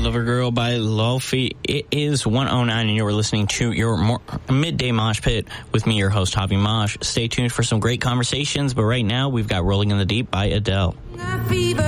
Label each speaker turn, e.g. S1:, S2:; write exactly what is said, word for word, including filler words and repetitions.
S1: Lover Girl by Lofi. It is one oh nine and you're listening to your more midday mosh pit with me, your host, Javi Mosh. Stay tuned for some great conversations, but right now we've got Rolling in the Deep by Adele.